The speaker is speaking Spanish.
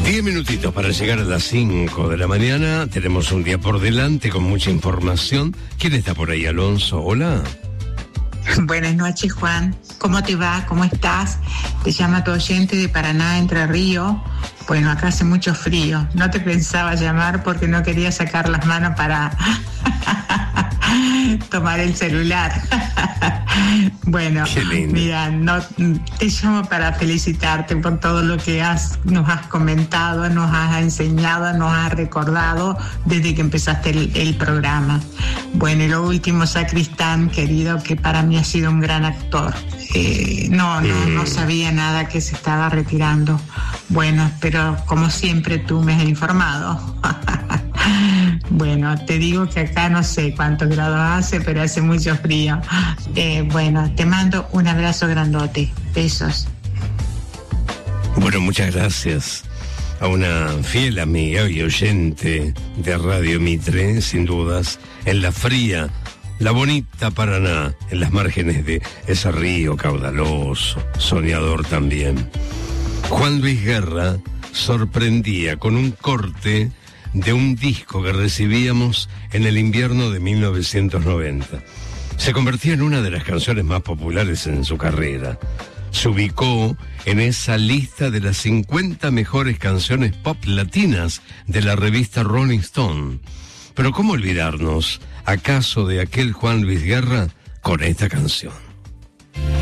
10 minutitos para llegar a las 5 de la mañana. Tenemos un día por delante con mucha información. ¿Quién está por ahí, Alonso? Hola. Buenas noches, Juan. ¿Cómo te va? ¿Cómo estás? Te llama tu oyente de Paraná, Entre Ríos. Bueno, acá hace mucho frío. No te pensaba llamar porque no quería sacar las manos para tomar el celular. Bueno, mira, no, te llamo para felicitarte por todo lo que nos has comentado, nos has enseñado, nos has recordado desde que empezaste el programa. Bueno, y lo último, Sacristán, querido, que para mí ha sido un gran actor. No sabía nada que se estaba retirando. Bueno, pero como siempre tú me has informado. Bueno, te digo que acá no sé cuántos grados hace, pero hace mucho frío. Bueno, te mando un abrazo grandote. Besos. Bueno, muchas gracias a una fiel amiga y oyente de Radio Mitre, sin dudas, en la fría, la bonita Paraná, en las márgenes de ese río caudaloso, soñador también. Juan Luis Guerra sorprendía con un corte de un disco que recibíamos en el invierno de 1990. Se convertía en una de las canciones más populares en su carrera. Se ubicó en esa lista de las 50 mejores canciones pop latinas de la revista Rolling Stone. Pero ¿cómo olvidarnos, acaso, de aquel Juan Luis Guerra con esta canción?